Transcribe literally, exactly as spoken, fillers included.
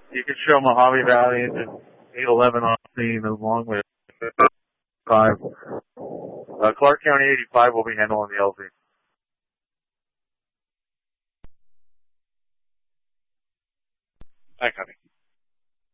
You can show Mojave Valley and eight eleven on scene along with five. Uh, Clark County eighty-five will be handling the L Z. Hi, Connie.